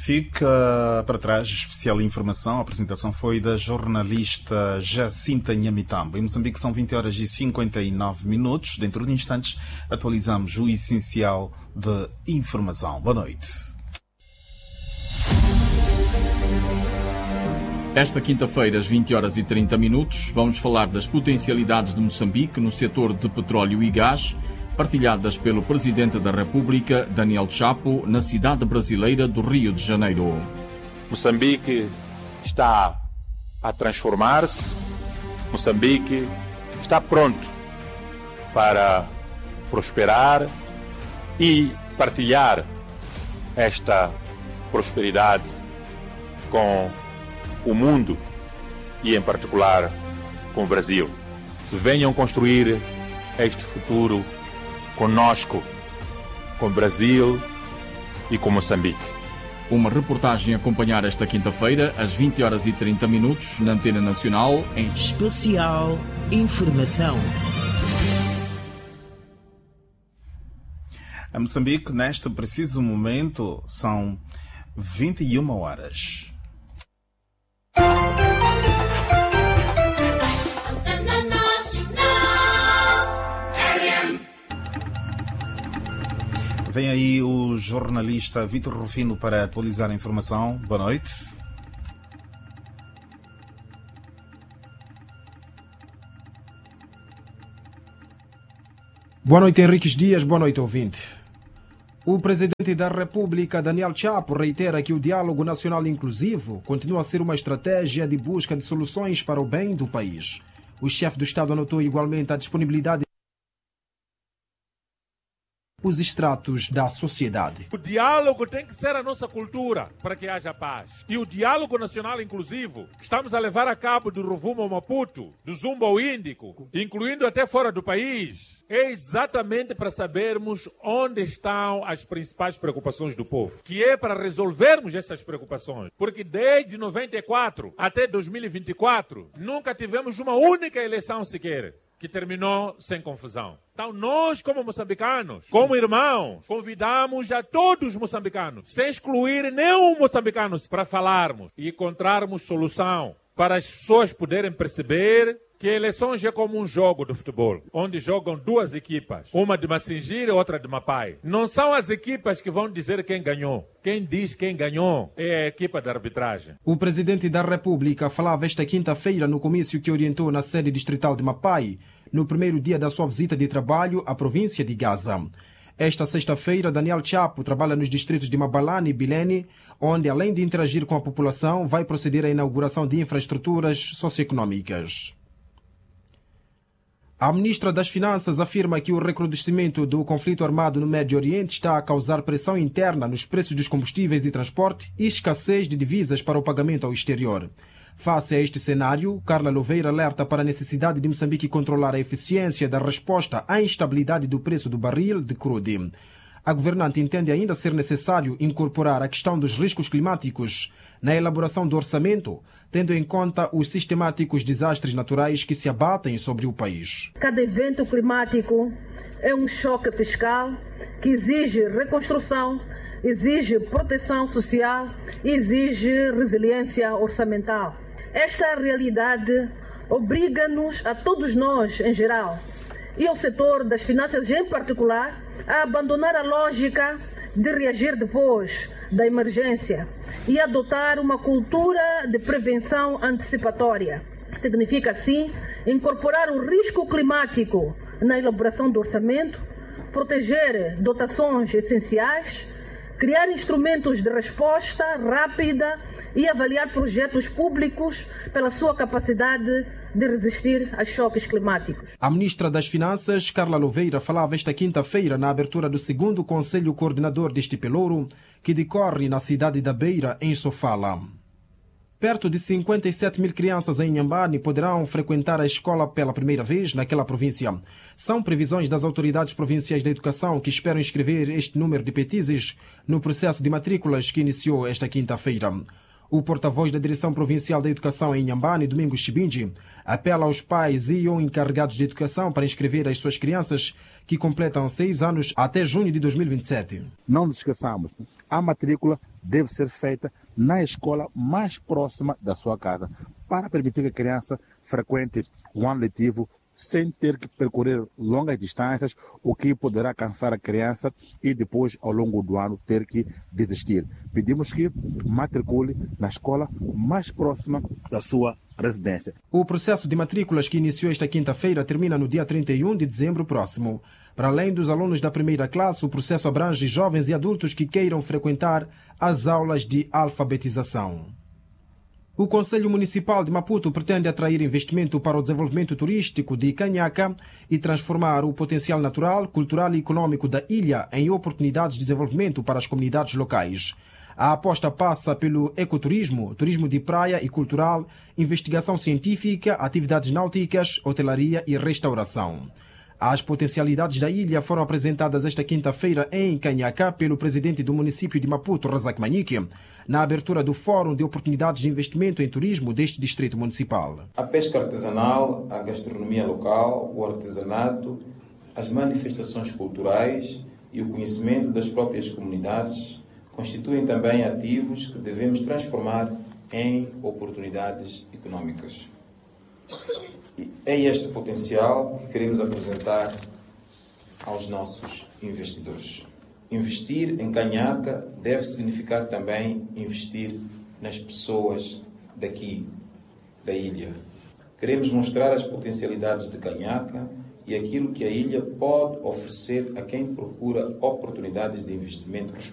Fica para trás especial informação. A apresentação foi da jornalista Jacinta Nhamitambo. Em Moçambique são 20h59. Dentro de instantes atualizamos o essencial de informação. Boa noite. Esta quinta-feira, às 20h30, vamos falar das potencialidades de Moçambique no setor de petróleo e gás, partilhadas pelo Presidente da República, Daniel Chapo, na cidade brasileira do Rio de Janeiro. Moçambique está a transformar-se. Moçambique está pronto para prosperar e partilhar esta prosperidade com o mundo e, em particular, com o Brasil. Venham construir este futuro conosco, com o Brasil e com Moçambique. Uma reportagem a acompanhar esta quinta-feira, às 20h30, na Antena Nacional, em Especial Informação. A Moçambique, neste preciso momento, são 21 horas. Vem aí o jornalista Vítor Rufino para atualizar a informação. Boa noite. Boa noite, Henriques Dias. Boa noite, ouvinte. O Presidente da República, Daniel Chapo, reitera que o diálogo nacional inclusivo continua a ser uma estratégia de busca de soluções para o bem do país. O chefe do Estado anotou igualmente a disponibilidade os estratos da sociedade. O diálogo tem que ser a nossa cultura para que haja paz. E o diálogo nacional inclusivo que estamos a levar a cabo do Rovuma ao Maputo, do Zumba ao Índico, incluindo até fora do país, é exatamente para sabermos onde estão as principais preocupações do povo, que é para resolvermos essas preocupações. Porque desde 94 até 2024, nunca tivemos uma única eleição sequer que terminou sem confusão. Então nós, como moçambicanos, como irmãos, convidamos a todos os moçambicanos, sem excluir nenhum moçambicano, para falarmos e encontrarmos solução para as pessoas poderem perceber que eleições é como um jogo de futebol, onde jogam duas equipas, uma de Massinjira e outra de Mapai. Não são as equipas que vão dizer quem ganhou. Quem diz quem ganhou é a equipa de arbitragem. O Presidente da República falava esta quinta-feira no comício que orientou na sede distrital de Mapai, no primeiro dia da sua visita de trabalho à província de Gaza. Esta sexta-feira, Daniel Chapo trabalha nos distritos de Mabalane e Bilene, onde, além de interagir com a população, vai proceder à inauguração de infraestruturas socioeconômicas. A ministra das Finanças afirma que o recrudescimento do conflito armado no Médio Oriente está a causar pressão interna nos preços dos combustíveis e transporte e escassez de divisas para o pagamento ao exterior. Face a este cenário, Carla Louveira alerta para a necessidade de Moçambique controlar a eficiência da resposta à instabilidade do preço do barril de crudo. A governante entende ainda ser necessário incorporar a questão dos riscos climáticos na elaboração do orçamento, tendo em conta os sistemáticos desastres naturais que se abatem sobre o país. Cada evento climático é um choque fiscal que exige reconstrução, exige proteção social, exige resiliência orçamental. Esta realidade obriga-nos, a todos nós em geral, e ao setor das finanças em particular, a abandonar a lógica de reagir depois da emergência e adotar uma cultura de prevenção antecipatória. Significa, assim, incorporar o risco climático na elaboração do orçamento, proteger dotações essenciais, criar instrumentos de resposta rápida e avaliar projetos públicos pela sua capacidade de resistir a choques climáticos. A ministra das Finanças, Carla Louveira, falava esta quinta-feira na abertura do 2º Conselho Coordenador deste pelouro, que decorre na cidade da Beira, em Sofala. Perto de 57 mil crianças em Inhambane poderão frequentar a escola pela primeira vez naquela província. São previsões das autoridades provinciais da educação, que esperam inscrever este número de petizes no processo de matrículas que iniciou esta quinta-feira. O porta-voz da Direção Provincial da Educação em Inhambane, Domingos Chibinji, apela aos pais e ou encarregados de educação para inscrever as suas crianças que completam 6 anos até junho de 2027. Não nos esqueçamos, a matrícula deve ser feita na escola mais próxima da sua casa, para permitir que a criança frequente o ano letivo sem ter que percorrer longas distâncias, o que poderá cansar a criança e depois, ao longo do ano, ter que desistir. Pedimos que matricule na escola mais próxima da sua residência. O processo de matrículas que iniciou esta quinta-feira termina no dia 31 de dezembro próximo. Para além dos alunos da primeira classe, o processo abrange jovens e adultos que queiram frequentar as aulas de alfabetização. O Conselho Municipal de Maputo pretende atrair investimento para o desenvolvimento turístico de Canhaca e transformar o potencial natural, cultural e econômico da ilha em oportunidades de desenvolvimento para as comunidades locais. A aposta passa pelo ecoturismo, turismo de praia e cultural, investigação científica, atividades náuticas, hotelaria e restauração. As potencialidades da ilha foram apresentadas esta quinta-feira em Canhaca pelo presidente do município de Maputo, Razak Manique, na abertura do Fórum de Oportunidades de Investimento em Turismo deste distrito municipal. A pesca artesanal, a gastronomia local, o artesanato, as manifestações culturais e o conhecimento das próprias comunidades constituem também ativos que devemos transformar em oportunidades econômicas. É este potencial que queremos apresentar aos nossos investidores. Investir em Canhaca deve significar também investir nas pessoas daqui, da ilha. Queremos mostrar as potencialidades de Canhaca e aquilo que a ilha pode oferecer a quem procura oportunidades de investimento responsável.